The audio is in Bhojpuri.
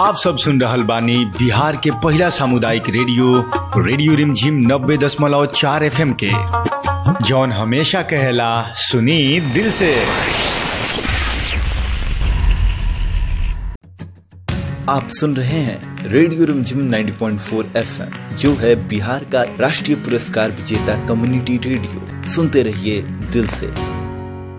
आप सब सुन रहल बानी बिहार के पहला सामुदायिक रेडियो रिमझिम 90.4 FM के, जौन हमेशा कहेला सुनी दिल से। आप सुन रहे हैं रेडियो रिमझिम 90.4 FM, जो है बिहार का राष्ट्रीय पुरस्कार विजेता कम्युनिटी रेडियो। सुनते रहिए दिल से।